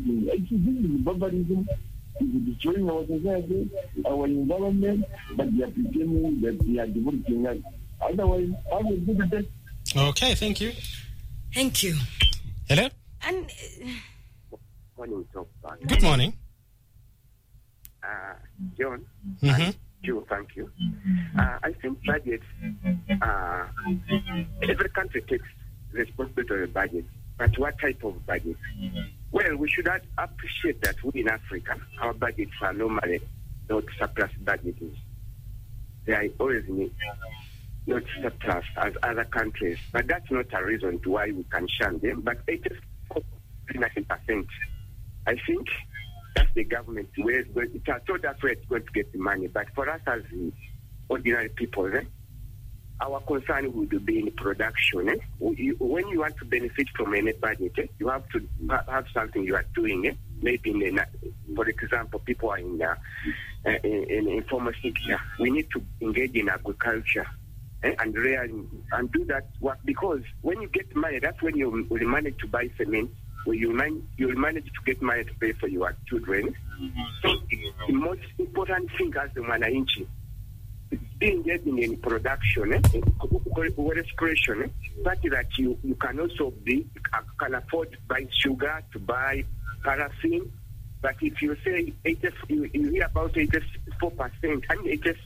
everything. Actually, this is barbarism. It's destroying our society, our environment, but they are pretending that they are developing us. Otherwise, I will do the best. Okay, thank you. Thank you. Hello? And Morning, Good morning. John. Mm-hmm. Thank you. I think budgets, every country takes responsibility for a budget, but what type of budget? Well, we should appreciate that we in Africa, our budgets are normally not surplus budgets. They are always not surplus as other countries, but that's not a reason to why we can shun them. But 84%, I think that's the government where it's going. It has told us where it's going to get the money. But for us as ordinary people, our concern would be in production. When you want to benefit from any budget, you have to have something you are doing. Maybe, for example, people are in informal sector. We need to engage in agriculture and do that work, because when you get money, that's when you will manage to buy cement. You'll manage to get money to pay for your children. So the most important thing as the Mwananchi is being in production, expression, such that you can also can afford to buy sugar, to buy paraffin. But if you say you hear about 84% and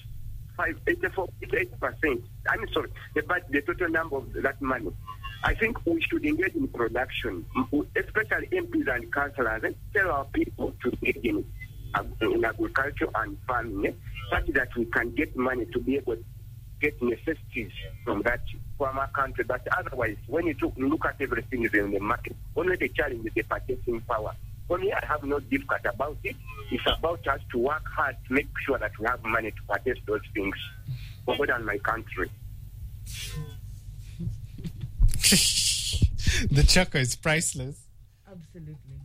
88%, I'm sorry, the total number of that money. I think we should engage in production, especially MPs and councillors, tell our people to engage in agriculture and farming, such that we can get money to be able to get necessities from that farmer country. But otherwise, when you look at everything is in the market, only the challenge is the purchasing power. For me, I have no difficulty about it. It's about us to work hard to make sure that we have money to purchase those things for God and my country. The choco is priceless. absolutely.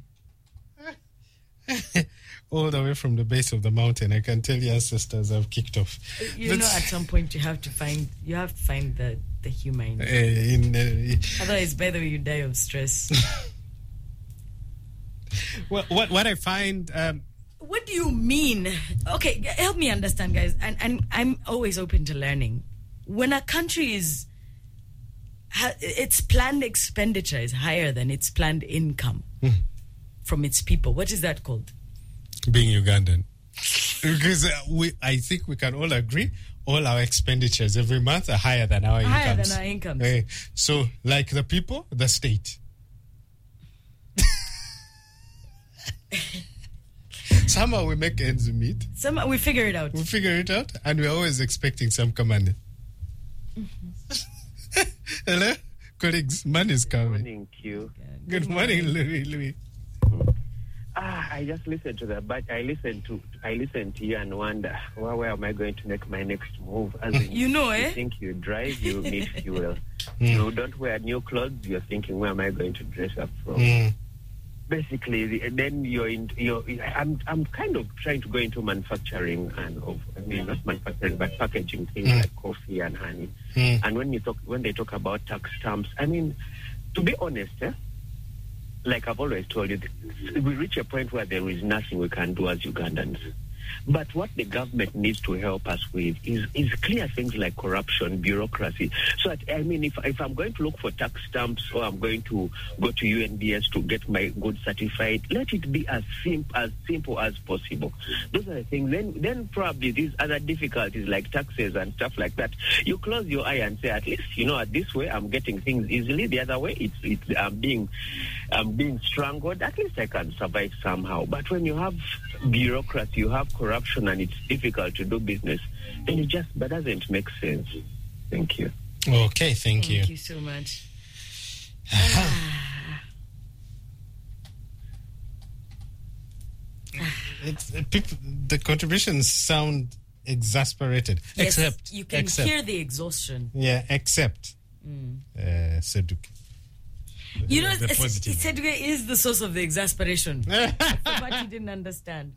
All the way from the base of the mountain, I can tell your ancestors have kicked off. At some point you have to find the humor in it. Otherwise, by the way, you die of stress. What I find. What do you mean? Okay, help me understand, guys. And I'm always open to learning. When a country its planned expenditure is higher than its planned income from its people, what is that called? Being Ugandan. Because I think we can all agree all our expenditures every month are higher than our incomes. Higher than our incomes. So, like the people, the state. Somehow we make ends meet. Somehow we figure it out. And we're always expecting some command. Hello, colleagues. Man is coming. Good morning, Q. Good morning, Louis. I just listened to that, but I listened to you and wonder, where am I going to make my next move? As in, you think you drive, you need fuel. You don't wear new clothes, you're thinking, where am I going to dress up from? Basically, then I'm kind of trying to go into manufacturing not manufacturing, but packaging things like coffee and honey. And when they talk about tax stamps, to be honest, like I've always told you, we reach a point where there is nothing we can do as Ugandans. But what the government needs to help us with is clear things like corruption, bureaucracy. So, if I'm going to look for tax stamps or I'm going to go to UNBS to get my goods certified, let it be as simple as possible. Those are the things. Then probably these other difficulties like taxes and stuff like that, you close your eye and say, at least, at this way I'm getting things easily. The other way, I'm being strangled. At least I can survive somehow. But when you have bureaucracy, you have corruption, and it's difficult to do business, then that doesn't make sense. Thank you. Okay, thank you. Thank you so much. The contributions sound exasperated. Yes, except you can hear the exhamption. Yeah, except Seduke. Seduke is the source of the exasperation. But you didn't understand.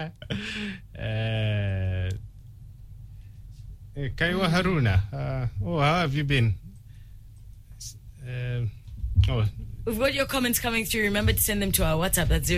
Kaiwa Haruna, how have you been? We've got your comments coming through. Remember to send them to our WhatsApp. That's